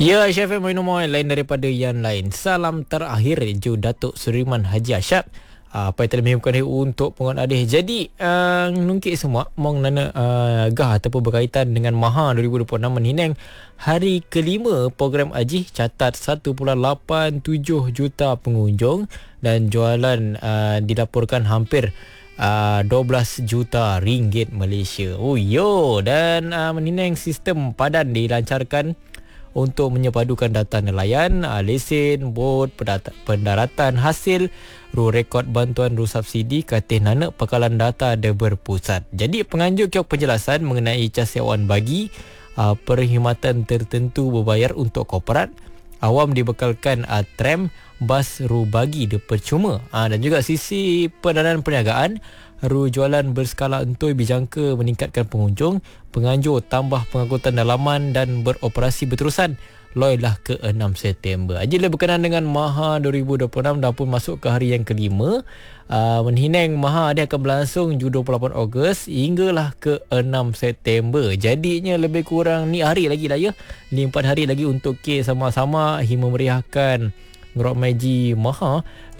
Ya, Chef minum lain daripada yang lain. Salam terakhir Ju Datuk Suriman Haji Asyad. Apa yang telah menghimpunkan untuk penguat adih. Jadi nungkit semua mong nana gah ataupun berkaitan dengan Maha 2026 menhinang hari kelima program Haji, catat 1.87 juta pengunjung dan jualan dilaporkan hampir 12 juta ringgit Malaysia. Oh yo, dan menhinang sistem padan dilancarkan untuk menyepadukan data nelayan, lesen, bot, pendaratan hasil, rekod bantuan subsidi, katih nanak pakalan data ada berpusat. Jadi penganjur kiok penjelasan mengenai casiawan bagi perkhidmatan tertentu berbayar untuk korporat, awam dibekalkan tram, bas bagi percuma. Dan juga sisi pendanaan perniagaan, jualan berskala entoi bijangka meningkatkan pengunjung, penganjur tambah pengangkutan dalaman dan beroperasi berterusan. Loilah ke 6 September. Ajilah berkenaan dengan Maha 2026 dah pun masuk ke hari yang kelima. Menhinang Maha dia akan berlangsung 28 Ogos hinggalah ke 6 September. Jadinya lebih kurang ni hari lagi lah ya. Ni 4 hari lagi untuk sama-sama memeriahkan Ngerok Maji Maha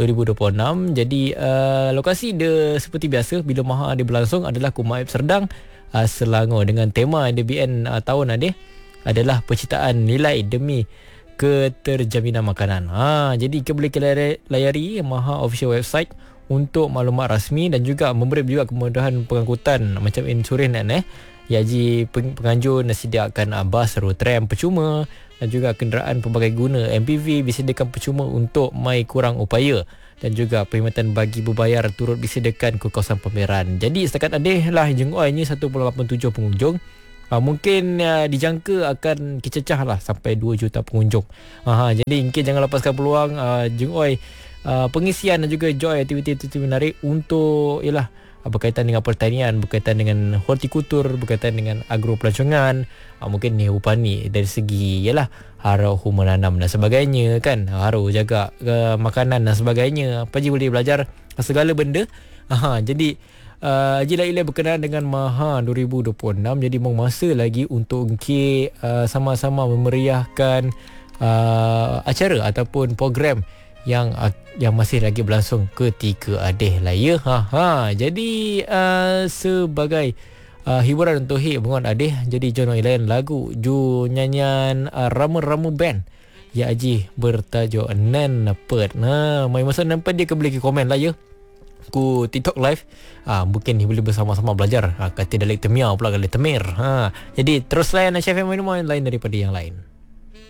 2026. Jadi lokasi dia seperti biasa bila Maha dia berlangsung adalah Kumaib Serdang, Selangor, dengan tema NDBN tahun adalah penciptaan nilai demi keterjaminan makanan. Jadi kita boleh layari Maha official website untuk maklumat rasmi dan juga memberi juga kemudahan pengangkutan macam insurans Yaji penganjur disediakan bas tram percuma dan juga kenderaan pelbagai guna MPV disediakan percuma untuk mai kurang upaya, dan juga perkhidmatan bagi berbayar turut disediakan ke kawasan pameran. Jadi setakat lah jengoi 1.87 pengunjung. Mungkin dijangka akan kececah lah sampai 2 juta pengunjung. Jadi mungkin jangan lepaskan peluang jengoi pengisian dan juga joy aktiviti-aktiviti menarik untuk berkaitan dengan pertanian, berkaitan dengan hortikultur, berkaitan dengan agropelancongan, mungkin ni upani dari segi harau menanam dan sebagainya kan, harau jaga makanan dan sebagainya. Paji boleh belajar segala benda. Jadi Jila berkenaan dengan Maha 2026. Jadi mau masa lagi untuk sama-sama memeriahkan acara ataupun program yang masih lagi berlangsung ketika adih lah ya. Jadi sebagai hiburan untuk penguat adih, jadi jono lain lagu ju nyanyian Rama-Rama Band ya Aji bertajuk Nan Pet. Mai masa nampak dia boleh komen lah ya ku TikTok live. Mungkin ni boleh bersama-sama belajar kata dialek Temia pula kali Temir. Jadi terus layan Chef minum lain daripada yang lain.